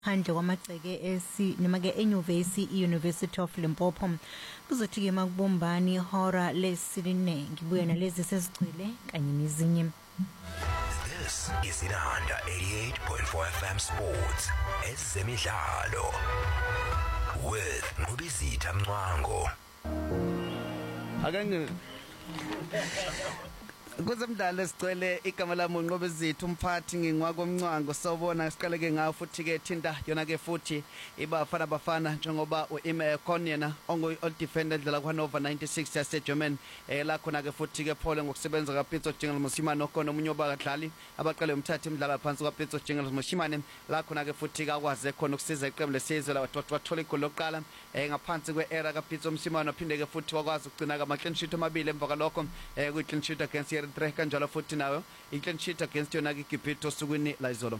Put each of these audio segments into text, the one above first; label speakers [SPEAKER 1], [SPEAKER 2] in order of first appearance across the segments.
[SPEAKER 1] handle kwamagceke noma ke enyuvesi University of Limpopo kuzothi ke makubombani ihora lesine ngibuye nalezi sezigcwele kanye nezinye.
[SPEAKER 2] This is Inanda 88.4 FM Sports ezemidlalo with Ngubizitha Mncwango.
[SPEAKER 3] Akanye Kuzemdlalo sigcwele igama lami uNqobezithu umphathi ngingwako Mncwango sawubona siqale ke ngawo futhi ke thinta yona ke futhi ibafana bafana njengoba uImeh Konena ongo defender dlala kwaNova 96 yase German la khona ke futhi ke Paul ngokusebenza kaPitso Jingle Mosimane okhona umunye obakadlali abaqale umthatha imidlalo phansi kaPitso Jingle Mosimane la khona ke futhi kakwaze khona ukusiza iqembu lesizwe la wathola igoli lokuqala ngaphansi kweera kaPitso Mosimane waphinde ke futhi wakwazi ukugcina ka clean sheet amabili emva kwalokho ku clean sheet against Eritrea kanjalo futhi nayo i-clean sheet against yona ke Gibhito sukwini la izolo.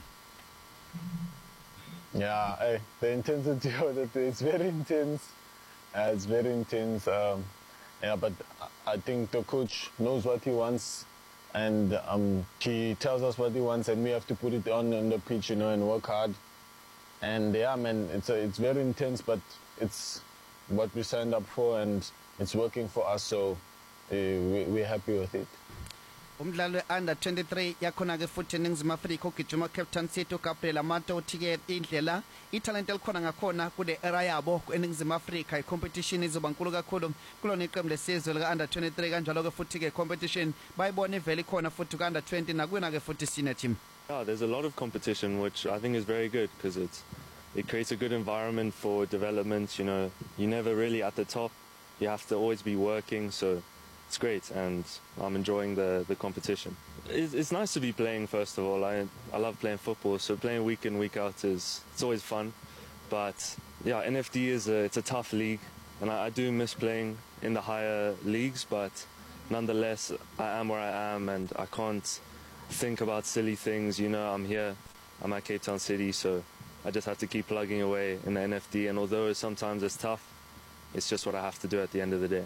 [SPEAKER 4] Yeah, the intensity of it, it's very intense. It's very intense. Yeah, but I think the coach knows what he wants, and he tells us what he wants, and we have to put it on the pitch, and work hard. And yeah, man, it's very intense, but it's what we signed up for, and it's working for us. So we're happy with it.
[SPEAKER 3] Umdlalo under 23 yakhona ke futhi eNingizimu Afrika ugijima captain Sitho Gabriel Amato uthike indlela italent elikhona ngakhona kule era yabo eNingizimu Afrika icompetition izoba nkulu kakhulu kulona iqembu lesizwe lika under 23 kanjalo ke futhi ke competition bayibona ivele khona futhi ka under 20 nakuwena ke futhi senior team.
[SPEAKER 5] Yeah, there's a lot of competition which I think is very good because it creates a good environment for development. You're never really at the top. You have to always be working, so it's great, and I'm enjoying the competition. It's nice to be playing. First of all, I love playing football, so playing week in week out it's always fun. But yeah, NFD it's a tough league, and I do miss playing in the higher leagues. But nonetheless, I am where I am, and I can't think about silly things. I'm here, I'm at Cape Town City, so I just have to keep plugging away in the NFD. And although sometimes it's tough, it's just what I have to do at the end of the day.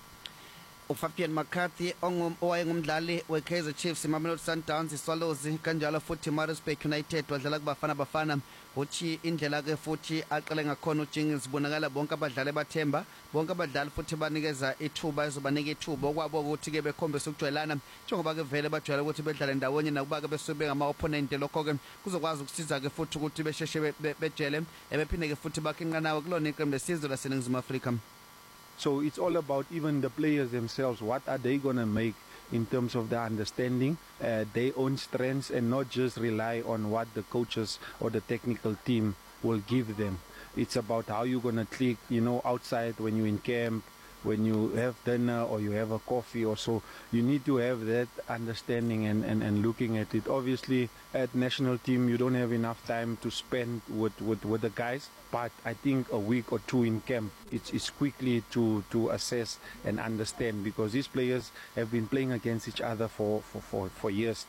[SPEAKER 3] Fabian McCarthy owayengumdlali weKaizer Chiefs Mamelodi Sundowns Swallows kanjalo futhi Maritzburg United wadlala kubafana bafana uthi indlela ke futhi aqale ngakhona uJingles bonakala bonke abadlali bathemba bonke abadlali futhi banikeza ithuba ezobanika ithuba okwabo ukuthi ke bekhombisa ukujwayelana njengoba ke vele bajwayela ukuthi bedlale ndawonye nakuba ke besuke ngama opponent lokho ke kuzokwazi ukusiza ke futhi ukuthi besheshe bejele ebephinde ke futhi bakhinqanawe kulona iqembu lesizwe laseNingizimu Afrika.
[SPEAKER 6] So it's all about even the players themselves. What are they going to make in terms of their understanding, their own strengths, and not just rely on what the coaches or the technical team will give them. It's about how you're going to click, outside when you're in camp, when you have dinner or you have a coffee or so. You need to have that understanding and looking at it. Obviously, at national team, you don't have enough time to spend with the guys. But I think a week or two in camp, it's quickly to assess and understand, because these players have been playing against each other for years.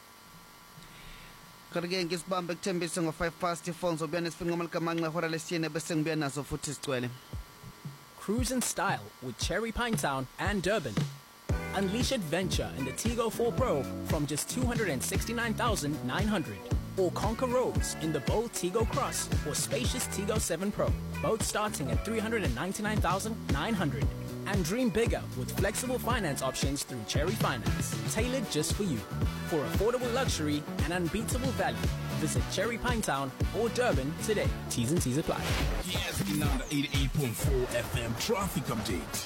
[SPEAKER 3] Karige ngisibambe kuthembisa ngo5 past 4 ngizobuyana isifinqoma likamanqa hora lesine bese ngibuya nazo futhi sigcwele.
[SPEAKER 7] Cruise in style with Cherry Pinetown and Durban. Unleash adventure in the Tigo 4 Pro from just 269,900. Or conquer roads in the bold Tigo Cross or spacious Tigo 7 Pro, both starting at 399,900. And dream bigger with flexible finance options through Cherry Finance, tailored just for you. For affordable luxury and unbeatable value, visit Cherry Pinetown or Durban today. T's and T's apply.
[SPEAKER 8] Yes, Inanda 88.4 FM traffic update.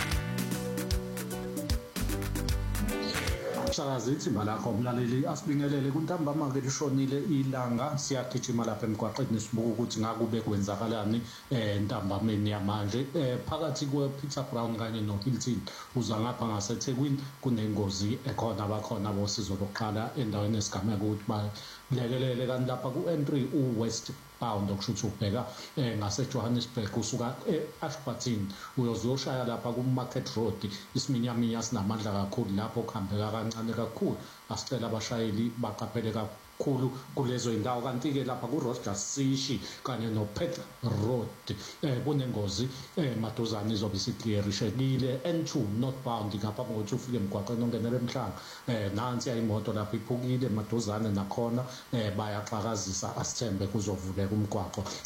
[SPEAKER 9] Sakazithi balakho umlaleli asibingelele kuntambama ke lishonile ilanga siyagijima lapha emgwaqeni sibuka ukuthi ngakube kwenzakalani entambameni yamanje phakathi kwePeter Brown kanye noHilton uza ngapha ngaseThekwini kunengozi ekhona abakhona bosizo lokuqala endaweni esigameka ukuthi balekelele kanti lapha ku-N3 uWest bound okusho ubheka ngaseJohannesburg usuka eAshburton uyozoshaya lapha kuMarket Road isiminyaminya sinamandla kakhulu lapho kuhambeka kancane kakhulu asicela abashayeli baqaphele kakhulu kulezo indawo kanti-ke lapha ku-Rogers Sishi kanye no-Pet Road kunengozi maduzane izobe isiklierishekile N2 northbound ngaphambi kokuthi ufike emgwaqeni ongenela emhlanga nansi imoto lapho iphukile maduzane nakhona bayaxakazisa asithembe kuzovuleka umgwaqo